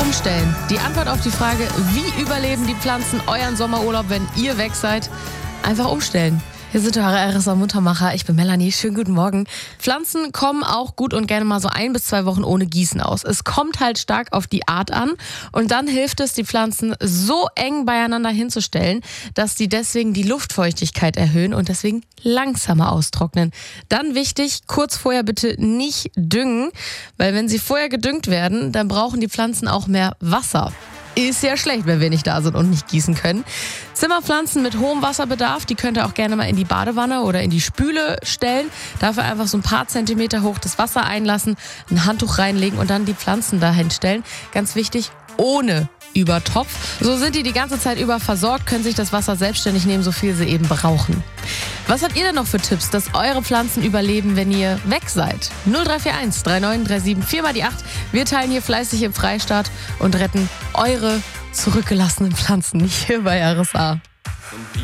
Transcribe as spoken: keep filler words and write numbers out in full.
Umstellen. Die Antwort auf die Frage, wie überleben die Pflanzen euren Sommerurlaub, wenn ihr weg seid? Einfach umstellen. Hier sind eure R S A-Muntermacher. Ich bin Melanie. Schönen guten Morgen. Pflanzen kommen auch gut und gerne mal so ein bis zwei Wochen ohne Gießen aus. Es kommt halt stark auf die Art an und dann hilft es, die Pflanzen so eng beieinander hinzustellen, dass die deswegen die Luftfeuchtigkeit erhöhen und deswegen langsamer austrocknen. Dann wichtig, kurz vorher bitte nicht düngen, weil wenn sie vorher gedüngt werden, dann brauchen die Pflanzen auch mehr Wasser. Ist ja schlecht, wenn wir nicht da sind und nicht gießen können. Zimmerpflanzen mit hohem Wasserbedarf, die könnt ihr auch gerne mal in die Badewanne oder in die Spüle stellen. Dafür einfach so ein paar Zentimeter hoch das Wasser einlassen, ein Handtuch reinlegen und dann die Pflanzen dahin stellen. Ganz wichtig, ohne Übertopf. So sind die die ganze Zeit über versorgt, können sich das Wasser selbstständig nehmen, so viel sie eben brauchen. Was habt ihr denn noch für Tipps, dass eure Pflanzen überleben, wenn ihr weg seid? null drei vier eins drei neun drei sieben vier mal die acht. Wir teilen hier fleißig im Freistaat und retten eure zurückgelassenen Pflanzen hier bei R S A.